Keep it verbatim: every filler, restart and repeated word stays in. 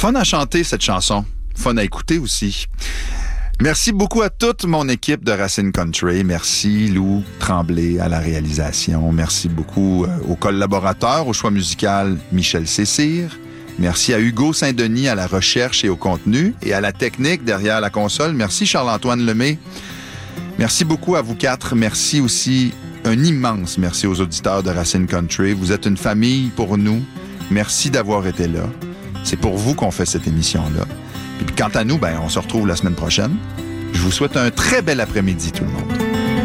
Fun à chanter, cette chanson. Fun à écouter aussi. Merci beaucoup à toute mon équipe de Racine Country. Merci Lou Tremblay à la réalisation. Merci beaucoup aux collaborateurs, au choix musical Michel Cécire. Merci à Hugo Saint-Denis à la recherche et au contenu et à la technique derrière la console. Merci Charles-Antoine Lemay. Merci beaucoup à vous quatre. Merci aussi, un immense merci aux auditeurs de Racine Country. Vous êtes une famille pour nous. Merci d'avoir été là. C'est pour vous qu'on fait cette émission-là. Et puis quant à nous, ben, on se retrouve la semaine prochaine. Je vous souhaite un très bel après-midi tout le monde.